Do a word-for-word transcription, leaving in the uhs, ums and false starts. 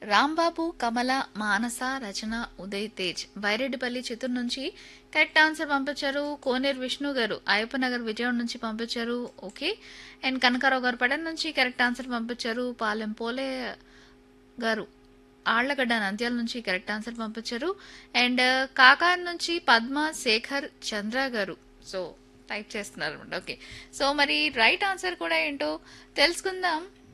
రాంబాబు, కమల, మానస, రచన, ఉదయ్ తేజ్ బైరెడ్డిపల్లి చిత్తూరు నుంచి correct answer పంపించారు. కోనేరు విష్ణు గారు అయ్యప్ప నగర్ విజయవాడ నుంచి పంపించారు. ఓకే. అండ్ కనకారావు గారు పడన్ నుంచి కరెక్ట్ ఆన్సర్ పంపించారు. పాలెం పోలే గారు ఆళ్లగడ్డ నంద్యాల నుంచి కరెక్ట్ ఆన్సర్ పంపించారు. అండ్ కాకాన్ నుంచి పద్మ, శేఖర్, చంద్ర గారు సో టైప్ చేస్తున్నారు అనమాట. ఓకే. సో మరి రైట్ ఆన్సర్ కూడా ఏంటో తెలుసుకుందాం